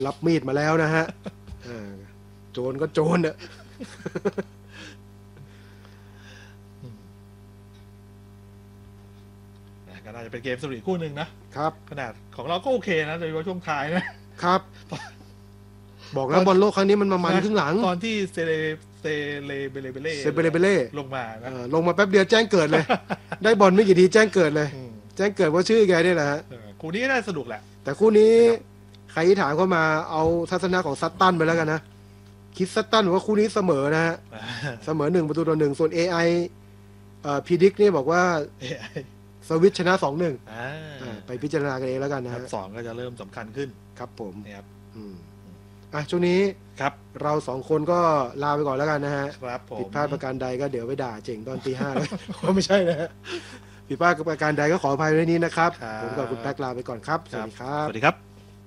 รับมีดมาแล้วนะฮะโจรก็โจรเนอะก็น่าจะเป็นเกมสนุกคู่หนึ่งนะครับขนาดของเราก็โอเคนะโดยเฉพาะช่วงท้ายนะครับบอกแล้วบอลโลกครั้งนี้มันมาครึ่งหลังตอนที่เซเลเบเล่ลงมานะลงมาแป๊บเดียวแจ้งเกิดเลยได้บอลไม่กี่ทีแจ้งเกิดเลยแจ้งเกิดว่าชื่อแกนี่แหละคู่นี้น่าสนุกแหละแต่คู่นี้ใครที่ถามเข้ามาเอาทัศนะของซัตตันไปแล้วกันนะคิดซัตตันว่าคู่นี้เสมอนะฮะเสมอ1-1ส่วน AI พีดิกนี่บอกว่าสวิตชนะ 2-1 ไปพิจารณากันเองแล้วกันนะฮะ 2ก็จะเริ่มสำคัญขึ้นครับผมครับช่วงนี้ครับเรา2คนก็ลาไปก่อนแล้วกันนะฮะผิดพลาดประการใดก็เดี๋ยวไปด่าเจ๋งตอนตี 5แล้วไม่ใช่นะฮะผิดพลาดประการใดก็ขออภัยด้วยนี้นะครับผมกับคุณแป๊กลาไปก่อนครับสวัสดีครับสวัสดีครับ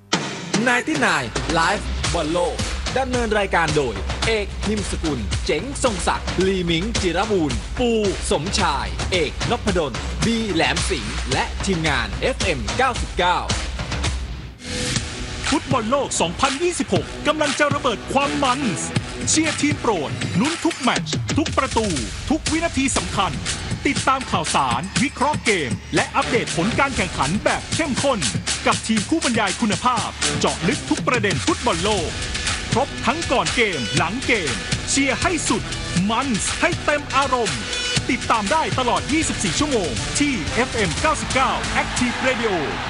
99 Live บอลโลกดำเนินรายการโดยเอกนิมสกุลเจ๋งทรงศักดิ์ลีมิงจิรบูรณ์ปูสมชายเอกนพดลบีแหลมสิงห์และทีมงาน FM 99 ฟุตบอลโลก 2026 กำลังจะระเบิดความมันเชียร์ทีมโปรดลุ้นทุกแมตช์ทุกประตูทุกวินาทีสำคัญติดตามข่าวสารวิเคราะห์เกมและอัปเดตผลการแข่งขันแบบเข้มข้นกับทีมผู้บรรยายคุณภาพเจาะลึกทุกประเด็นฟุตบอลโลกครบทั้งก่อนเกมหลังเกมเชียร์ให้สุดมันให้เต็มอารมณ์ติดตามได้ตลอด 24 ชั่วโมงที่ FM 99 Active Radio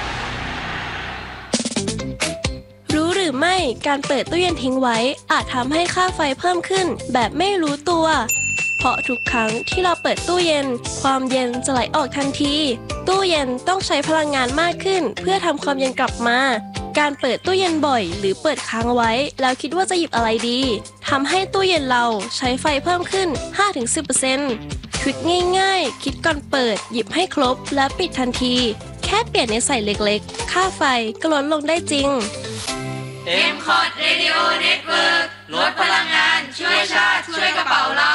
รู้หรือไม่การเปิดตู้เย็นทิ้งไว้อาจทำให้ค่าไฟเพิ่มขึ้นแบบไม่รู้ตัวเพราะทุกครั้งที่เราเปิดตู้เย็นความเย็นจะไหลออกทันทีตู้เย็นต้องใช้พลังงานมากขึ้นเพื่อทำความเย็นกลับมาการเปิดตู้เย็นบ่อยหรือเปิดค้างไว้แล้วคิดว่าจะหยิบอะไรดีทำให้ตู้เย็นเราใช้ไฟเพิ่มขึ้น 5-10% ทริคง่ายๆคิดก่อนเปิดหยิบให้ครบและปิดทันทีแค่เปลี่ยนในใส่เล็กๆค่าไฟก็ลดลงได้จริง MCOT Radio Network ลดพลังงานช่วยชาติช่วยกระเป๋าเรา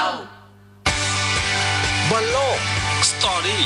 บอลโลกสตอรี่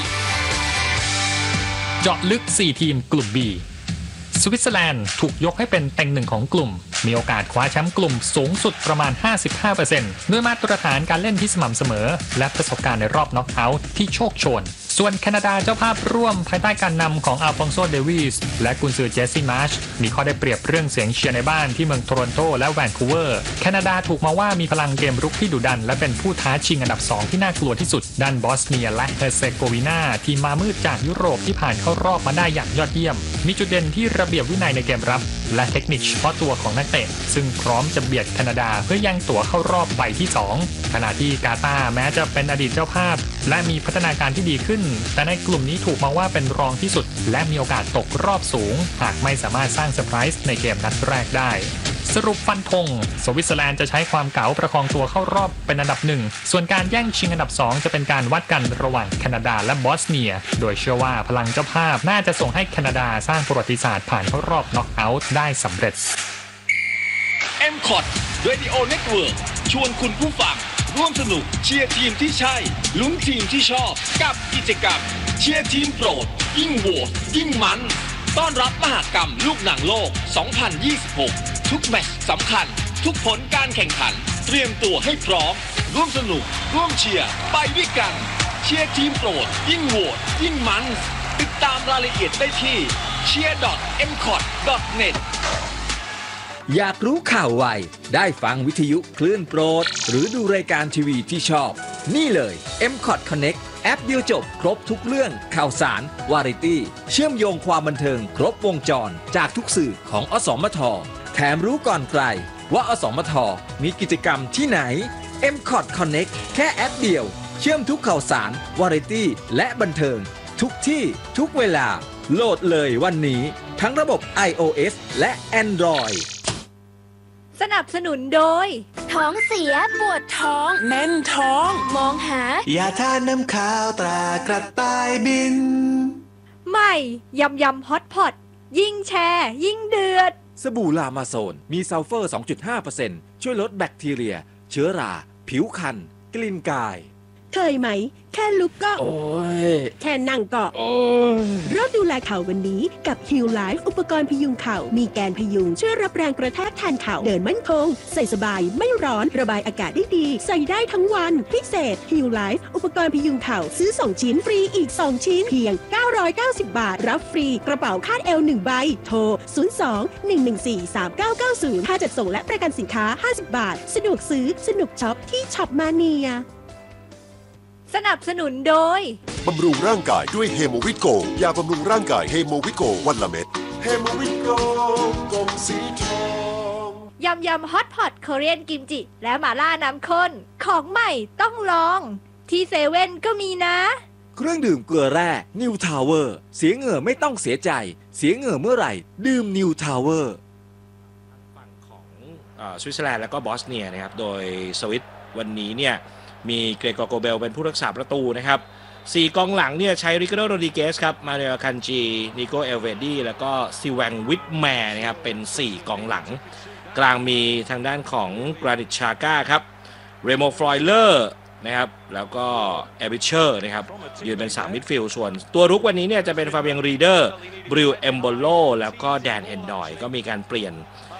เจาะลึก4ทีมกลุ่ม B สวิตเซอร์แลนด์ถูกยกให้เป็นเต็งหนึ่งของกลุ่มมีโอกาสคว้าแชมป์กลุ่มสูงสุดประมาณ 55% ด้วยมาตรฐานการเล่นที่สม่ำเสมอและประสบการณ์ในรอบน็อกเอาท์ที่โชคโชนส่วนแคนาดาเจ้าภาพร่วมภายใต้การนำของอัลฟองโซ เดวิสและกุนซือเจสซี่มาร์ชมีข้อได้เปรียบเรื่องเสียงเชียร์ในบ้านที่เมืองโตรอนโตและแวนคูเวอร์แคนาดาถูกมาว่ามีพลังเกมรุกที่ดุดันและเป็นผู้ท้าชิงอันดับ2ที่น่ากลัวที่สุดด้านบอสเนียและเฮอร์เซโกวีนาทีมมามืดจากยุโรปที่ผ่านเข้ารอบมาได้อย่างยอดเยี่ยมมีจุดเด่นที่ระเบียบวินัยในเกมรับและเทคนิคเฉพาะตัวของนักเตะซึ่งพร้อมจะเบียดแคนาดาเพื่อแย่งตั๋วเข้ารอบใบที่2ขณะที่กาตาร์แม้จะเป็นอดีตเจ้าภาพและมีพัฒนาการที่ดีขึ้นแต่ในกลุ่มนี้ถูกมองว่าเป็นรองที่สุดและมีโอกาสตกรอบสูงหากไม่สามารถสร้างเซอร์ไพรส์ในเกมนัดแรกได้สรุปฟันธงสวิตเซอร์แลนด์จะใช้ความเก๋าประคองตัวเข้ารอบเป็นอันดับ1ส่วนการแย่งชิงอันดับ2จะเป็นการวัดกันระหว่างแคนาดาและบอสเนียโดยเชื่อว่าพลังเจ้าภาพน่าจะส่งให้แคนาดาสร้างประวัติศาสตร์ผ่านเข้ารอบน็อกเอาท์ได้สำเร็จ MCOT Radio Network ชวนคุณผู้ฟังร่วมสนุกเชียร์ทีมที่ใช่ลุ้นทีมที่ชอบกับกิจกรรมเชียร์ทีมโปรดยิ่งโหวตยิ่งมันต้อนรับมหกรรมลูกหนังโลก 2026 ทุกแมตช์สำคัญทุกผลการแข่งขันเตรียมตัวให้พร้อมร่วมสนุกร่วมเชียร์ไปด้วยกันเชียร์ทีมโปรดยิ่งโหวตยิ่งมันติดตามรายละเอียดได้ที่ cheer.mcot.net อยากรู้ข่าวไวได้ฟังวิทยุคลื่นโปรดหรือดูรายการทีวีที่ชอบนี่เลย MCOT Connect แอปเดียวจบครบทุกเรื่องข่าวสารวาไรตี้เชื่อมโยงความบันเทิงครบวงจรจากทุกสื่อของอสมทแถมรู้ก่อนใครว่าอสมทมีกิจกรรมที่ไหน MCOT Connect แค่แอปเดียวเชื่อมทุกข่าวสารวาไรตี้และบันเทิงทุกที่ทุกเวลาโหลดเลยวันนี้ทั้งระบบ iOS และ Android สนับสนุนโดยท้องเสียปวดท้องแน่นท้องมองหายาทาน้ำขาวตรากระต่ายบินใหม่ยำฮอตพอตยิ่งแชร์ยิ่งเดือดสบู่ลามาโซนมีซัลเฟอร์ 2.5% ช่วยลดแบคทีเรียเชื้อราผิวคันกลิ่นกายเคยไหมแค่ลุกก็โอ้ยแค่นั่งก็โอ้ยเริ่มดูแลเข่าวันนี้กับ Heal Life อุปกรณ์พยุงเข่ามีแกนพยุงช่วยรับแรงกระแทกแทนเข่าเดินมั่นคงใส่สบายไม่ร้อนระบายอากาศได้ดีใส่ได้ทั้งวันพิเศษ Heal Life อุปกรณ์พยุงเข่าซื้อ2ชิ้นฟรีอีก2ชิ้นเพียง990 บาทรับฟรีกระเป๋าคาดเอว1ใบโทร02-114-3990ค่าจัดส่งและประกันสินค้า50 บาทสะดวกซื้อสนุกช็อปที่ช็อปมาเนียสนับสนุนโดยบำรุงร่างกายด้วยเฮโมวิโกยาบำรุงร่างกายเฮโมวิโกวันละเม็ดเฮโมวิโกกลมสีทองยำฮอตพอตโคเรียนกิมจิและหม่าล่าน้ำข้นของใหม่ต้องลองที่เซเว่นก็มีนะเครื่องดื่มเกลือแร่นิวทาวเวอร์เสียเหงื่อไม่ต้องเสียใจเสียเหงื่อเมื่อไหร่ดื่มนิวทาวเวอร์ฝั่งของสวิตเซอร์แลนด์แล้วก็บอสเนียนะครับโดยสวิตวันนี้เนี่ยมีเกรกอร์โกเบลเป็นผู้รักษาประตูนะครับ4กองหลังเนี่ยใช้ริคาร์โด โรดริเกสครับมาเนลคันจีนิโกเอลเวดีแล้วก็ซิแวงวิทแมร์นะครับเป็น4กองหลังกลางมีทางด้านของกราดิชาก้าครับเรโมฟลอยเลอร์นะครับแล้วก็เอบิเชอร์นะครับยืนเป็น3มิดฟิลด์ส่วนตัวรุกวันนี้เนี่ยจะเป็นฟาเบียงรีเดอร์บริวเอมโบโลแล้วก็แดนเฮนดอยก็มีการเปลี่ยน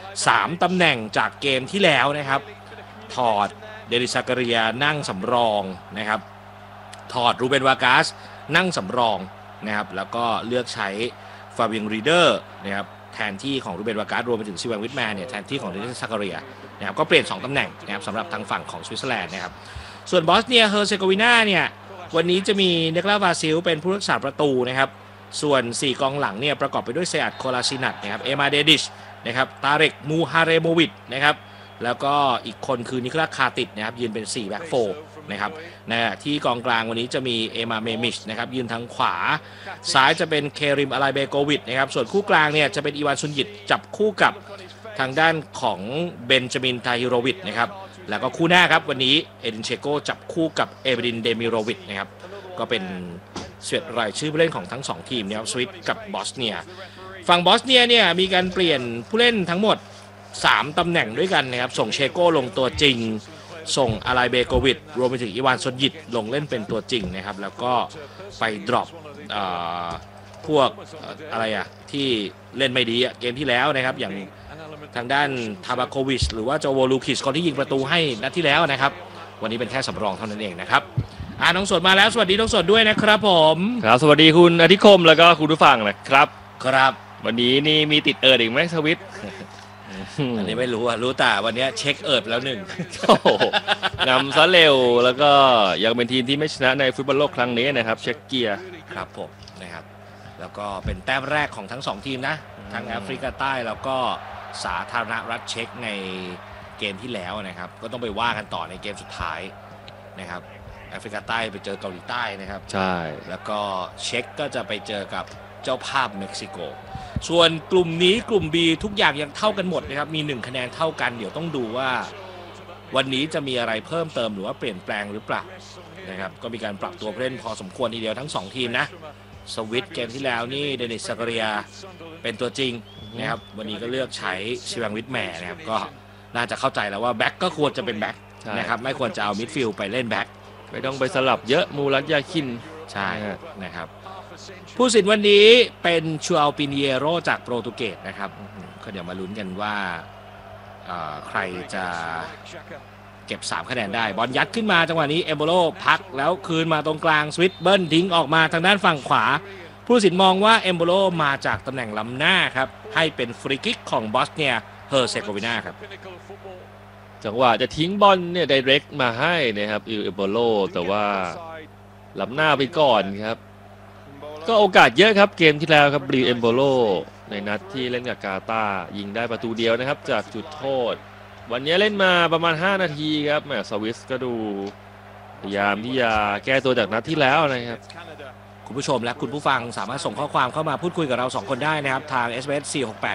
3ตำแหน่งจากเกมที่แล้วนะครับถอดเดริซาการิยานั่งสำรองนะครับถอดรูเบนวากาสนั่งสำรองนะครับแล้วก็เลือกใช้ฟาเบียงรีเดอร์นะครับแทนที่ของรูเบนวากาสรวมไปถึงซิแวงวิทแมนเนี่ยแทนที่ของเดริซาการิยานะครับก็เปลี่ยน2ตำแหน่งนะครับสำหรับทางฝั่งของสวิตเซอร์แลนด์นะครับส่วนบอสเนียเฮอร์เซโกวีนาเนี่ยวันนี้จะมีเนกลาวาซิลเป็นผู้รักษาประตูนะครับส่วน4กองหลังเนี่ยประกอบไปด้วยเซอัดโคลาซินัตนะครับเอมาเดดิชนะครับตาเรกมูฮาเรโมวิชนะครับแล้วก็อีกคนคือนิโคลัสคาติดนะครับยืนเป็น4แบ็คโฟร์นะครับที่กองกลางวันนี้จะมีเอมาเมมิชนะครับยืนทางขวาซ้ายจะเป็นเคริมอาไลเบโกวิชนะครับส่วนคู่กลางเนี่ยจะเป็นอีวานซุนยิตจับคู่กับทางด้านของเบนจามินทาฮิโรวิชนะครับแล้วก็คู่หน้าครับวันนี้เอดินเชโกจับคู่กับเอเบรินเดมิโรวิชนะครับก็เป็นเสร็จรายชื่อผู้เล่นของทั้ง2ทีมนะครับสวิตกับบอสเนียฝั่งบอสเนียเนี่ยมีการเปลี่ยนผู้เล่นทั้งหมด3ตำแหน่งด้วยกันนะครับส่งเชโก้ลงตัวจริงส่งอาไลเบโกวิชรวมไปถึงอีวานซนยิตลงเล่นเป็นตัวจริงนะครับแล้วก็ไปดรอปพวกอะไรที่เล่นไม่ดีเกมที่แล้วนะครับอย่างทางด้านทาบาโควิชหรือว่าโจโวลูคิชคนที่ยิงประตูให้นัดที่แล้วนะครับวันนี้เป็นแค่สำรองเท่านั้นเองนะครับน้องสดมาแล้วสวัสดีน้องสดด้วยนะครับผมครับสวัสดีคุณอธิคมแล้วก็คุณผู้ฟังนะครับครับวันนี้นี่มีติดอีกไหมสวิตอันนี้ไม่รู้รู้แต่วันนี้เช็คแล้วหนึ่งนำซะเร็วแล้วก็ยังเป็นทีมที่ไม่ชนะในฟุตบอลโลกครั้งนี้นะครับเช็กเกียครับผมนะครับแล้วก็เป็นแต้มแรกของทั้ง2ทีมนะทั้งแอฟริกาใต้แล้วก็สาธารณรัฐเช็กในเกมที่แล้วนะครับก็ต้องไปว่ากันต่อในเกมสุดท้ายนะครับแอฟริกาใต้ไปเจอเกาหลีใต้นะครับใช่แล้วก็เช็กก็จะไปเจอกับเจ้าภาพเม็กซิโกส่วนกลุ่มนี้กลุ่ม B ทุกอย่างยังเท่ากันหมดนะครับมี1คะแนนเท่ากันเดี๋ยวต้องดูว่าวันนี้จะมีอะไรเพิ่มเติมหรือว่าเปลี่ยนแปลงหรือเปล่านะครับก็มีการปรับตัวผู้เล่นพอสมควรทีเดียวทั้ง2ทีมนะสวิตเกมที่แล้วนี่เดนิส ซาการิยาเป็นตัวจริงนะครับวันนี้ก็เลือกใช้ชิวังวิทแมร์นะครับก็น่าจะเข้าใจแล้วว่าแบ็คก็ควรจะเป็นแบ็คนะครับไม่ควรจะเอามิดฟิลด์ไปเล่นแบ็คไม่ต้องไปสลับเยอะมูรัตยาคินใช่นะครับผู้สินวันนี้เป็นชูอัลปินเยโรจากโปรตุเกสนะครับก็เดี๋ยวมาลุ้นกันว่าใครจะเก็บ3คะแนนได้บอลยัดขึ้นมาจังหวะนี้เอมโบโลพักแล้วคืนมาตรงกลางสวิตเบิ้ลทิ้งออกมาทางด้านฝั่งขวาผู้สินมองว่าเอมโบโลมาจากตำแหน่งล้ำหน้าครับให้เป็นฟรีคิกของบอสเนียเฮอร์เซโกวีนาครับจังหวะจะทิ้งบอลเนี่ยไดเรกมาให้นะครับเอมโบโลแต่ว่าล้ำหน้าไปก่อนครับก็โอกาสเยอะครับเกมที่แล้วครับบริวเอมโบโลในนัดที่เล่นกับกาตาร์ยิงได้ประตูเดียวนะครับจากจุดโทษวันนี้เล่นมาประมาณ5นาทีครับแหมสวิสก็ดูพยายามที่จะแก้ตัวจากนัดที่แล้วนะครับคุณผู้ชมและคุณผู้ฟังสามารถส่งข้อความเข้ามาพูดคุยกับเรา2คนได้นะครับทาง SMS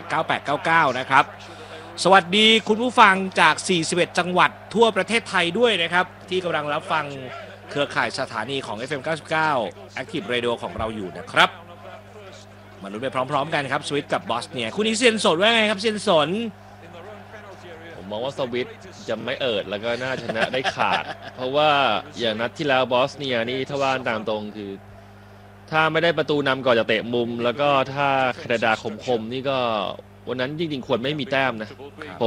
4689899นะครับสวัสดีคุณผู้ฟังจาก41จังหวัดทั่วประเทศไทยด้วยนะครับที่กำลังรับฟังเครือข่ายสถานีของ FM 99 Active Radio ของเราอยู่นะครับมาลุ้นไปพร้อมๆกันครับสวิตกับบอสเนียคู่นี้เซียนสดว่าไงครับเซียนสนผมมองว่าสวิตจะไม่แล้วก็น่าชนะได้ขาด เพราะว่าอย่างนัดที่แล้วบอสเนียนี่ถ้าว่าตามตรงคือถ้าไม่ได้ประตูนำก่อนจะเตะมุมแล้วก็ถ้าแคนาดาคมๆนี่ก็วันนั้นจริงๆควรไม่มีแต้มนะเพราะ